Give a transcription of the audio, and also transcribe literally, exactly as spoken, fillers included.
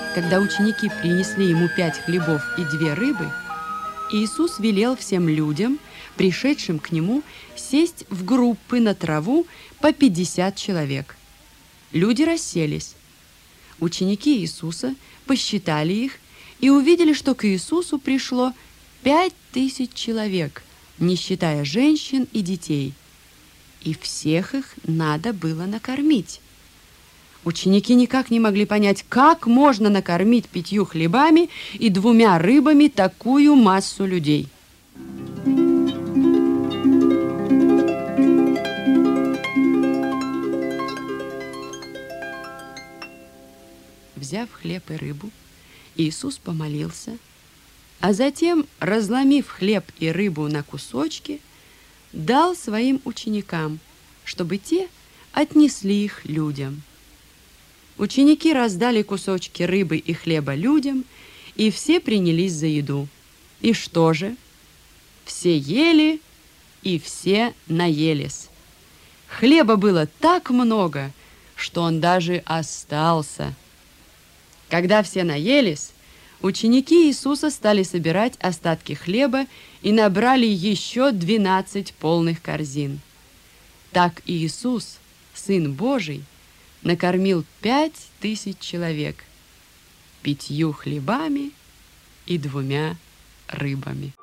Когда ученики принесли ему пять хлебов и две рыбы, Иисус велел всем людям, пришедшим к нему, сесть в группы на траву по пятьдесят человек. Люди расселись. Ученики Иисуса посчитали их и увидели, что к Иисусу пришло пять тысяч человек, не считая женщин и детей. И всех их надо было накормить. Ученики никак не могли понять, как можно накормить пятью хлебами и двумя рыбами такую массу людей. Взяв хлеб и рыбу, Иисус помолился, а затем, разломив хлеб и рыбу на кусочки, дал своим ученикам, чтобы те отнесли их людям. Ученики раздали кусочки рыбы и хлеба людям, и все принялись за еду. И что же? Все ели, и все наелись. Хлеба было так много, что он даже остался. Когда все наелись, ученики Иисуса стали собирать остатки хлеба и набрали еще двенадцать полных корзин. Так Иисус, Сын Божий, накормил пять тысяч человек пятью хлебами и двумя рыбами.